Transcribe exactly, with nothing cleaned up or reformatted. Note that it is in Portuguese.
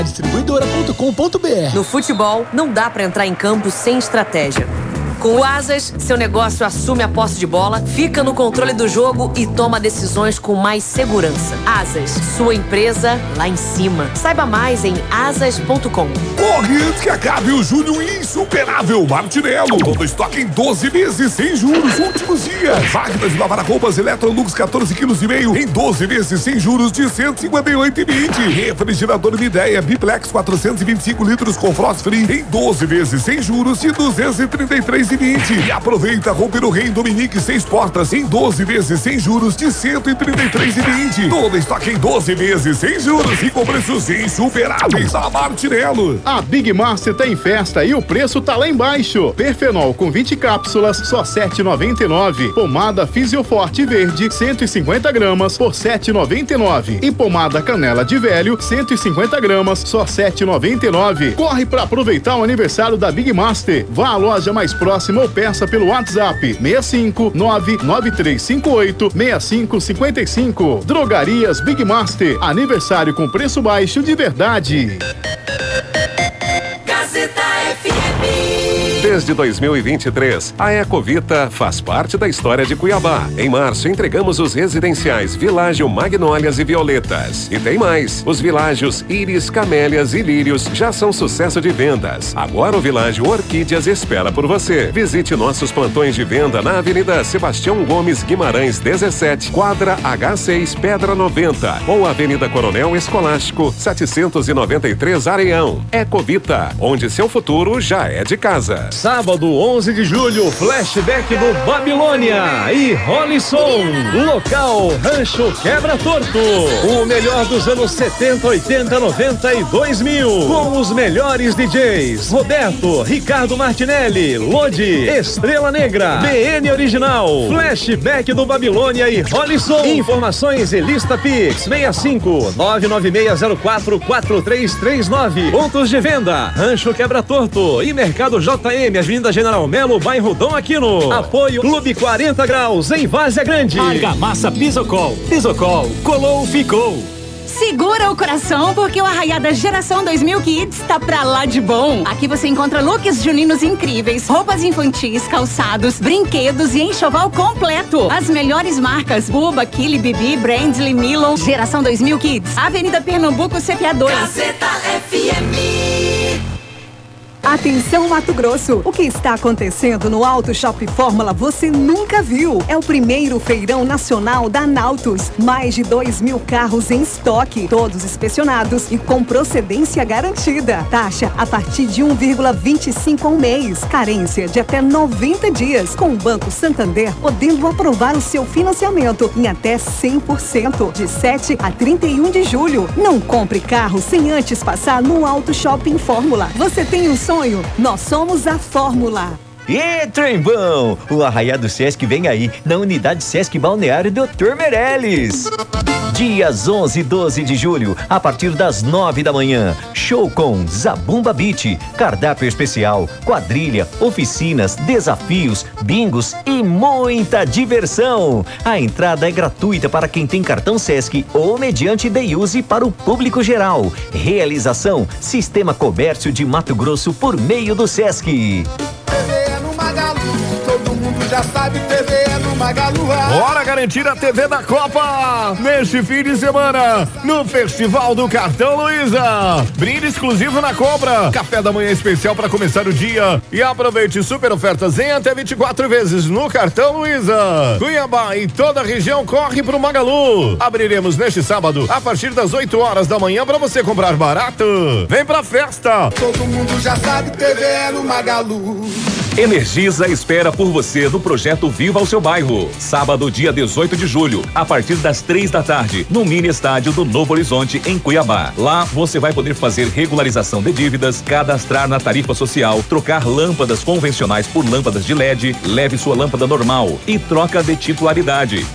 distribuidora ponto com ponto br. No futebol, não dá pra entrar em campo sem estratégia. Com o Asas, seu negócio assume a posse de bola, fica no controle do jogo e toma decisões com mais segurança. Asas, sua empresa lá em cima. Saiba mais em asas ponto com. Corre antes que acabe o Junho Insuperável Martinello. Todo estoque em doze vezes sem juros. Últimos dias. Máquinas de lavar roupas Electrolux quatorze quilos e meio em doze vezes sem juros de cento e cinquenta e oito reais e vinte centavos. Refrigerador Midea Biplex quatrocentos e vinte e cinco litros com frost free em doze vezes sem juros de duzentos e trinta e três reais e vinte centavos. E aproveita roupa no Rei Dominique seis portas em doze vezes sem juros de cento e trinta e três reais e vinte centavos. Todo estoque em doze vezes sem juros e com preços insuperáveis da Martinello. A Big Master tem festa e o preço tá lá embaixo. Perfenol com vinte cápsulas, só sete reais e noventa e nove centavos. Pomada Fisioforte Verde, cento e cinquenta gramas, por sete reais e noventa e nove centavos. E pomada Canela de Velho, cento e cinquenta gramas, só sete reais e noventa e nove centavos. Corre pra aproveitar o aniversário da Big Master. Vá à loja mais próxima ou peça pelo WhatsApp seis cinco nove nove três cinco oito seis cinco cinco cinco. Drogarias Big Master, aniversário com preço baixo de verdade. Gazeta F M. Desde dois mil e vinte e três, a Ecovita faz parte da história de Cuiabá. Em março, entregamos os residenciais Világio Magnólias e Violetas. E tem mais, os Világios Íris, Camélias e Lírios já são sucesso de vendas. Agora o Világio Orquídeas espera por você. Visite nossos plantões de venda na Avenida Sebastião Gomes Guimarães dezessete, quadra H seis, Pedra noventa, ou Avenida Coronel Escolástico setecentos e noventa e três, Areião. Ecovita, onde seu futuro já é de casa. Sábado, onze de julho, flashback do Babilônia e Rolisson. Local, Rancho Quebra Torto. O melhor dos anos setenta, oitenta, noventa e dois mil. Com os melhores D Js. Roberto, Ricardo Martinelli, Lodi, Estrela Negra, B N Original. Flashback do Babilônia e Rolisson. Informações e lista Pix seis cinco nove nove seis zero quatro quatro três três nove. Pontos de venda, Rancho Quebra Torto e Mercado J M, Avenida General Melo, bairro Dom Aquino. Apoio Clube quarenta graus, em Várzea Grande. Argamassa Pisocol. Pisocol, colou, ficou. Segura o coração, porque o Arraiada Geração dois mil Kids tá pra lá de bom. Aqui você encontra looks juninos incríveis, roupas infantis, calçados, brinquedos e enxoval completo. As melhores marcas: Buba, Kili, Bibi, Brandly, Milon. Geração dois mil Kids, Avenida Pernambuco, C P A dois. Gazeta F M. Atenção, Mato Grosso! O que está acontecendo no Auto Shop Fórmula você nunca viu. É o primeiro feirão nacional da Nautus. Mais de dois mil carros em estoque, todos inspecionados e com procedência garantida. Taxa a partir de um vírgula vinte e cinco ao mês. Carência de até noventa dias. Com o Banco Santander podendo aprovar o seu financiamento em até cem por cento. De sete a trinta e um de julho. Não compre carro sem antes passar no Auto Shopping Fórmula. Você tem um sonho? Nós somos a Fórmula. E trembão! O Arraiado Sesc vem aí, na unidade Sesc Balneário doutor Meirelles. Dias onze e doze de julho, a partir das nove da manhã. Show com Zabumba Beat, cardápio especial, quadrilha, oficinas, desafios, bingos e muita diversão. A entrada é gratuita para quem tem cartão Sesc ou mediante Day Use para o público geral. Realização: Sistema Comércio de Mato Grosso por meio do Sesc. Todo mundo já sabe, T V é no Magalu. Bora garantir a T V da Copa neste fim de semana no Festival do Cartão Luiza. Brinde exclusivo na compra. Café da manhã especial para começar o dia. E aproveite super ofertas em até vinte e quatro vezes no Cartão Luiza. Cuiabá e toda a região corre pro Magalu. Abriremos neste sábado a partir das oito horas da manhã para você comprar barato. Vem pra festa. Todo mundo já sabe, T V é no Magalu. Energisa espera por você no projeto Viva ao Seu Bairro. Sábado, dia dezoito de julho, a partir das três da tarde, no mini estádio do Novo Horizonte, em Cuiabá. Lá você vai poder fazer regularização de dívidas, cadastrar na tarifa social, trocar lâmpadas convencionais por lâmpadas de L E D, leve sua lâmpada normal e troca de titularidade.